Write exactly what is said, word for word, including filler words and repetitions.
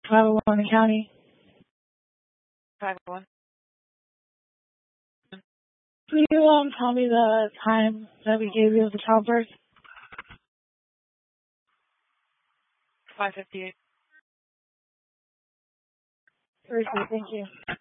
five oh one County. five oh one. Can you um tell me the time that we gave you of the childbirth? five fifty-eight. Thursday, thank you.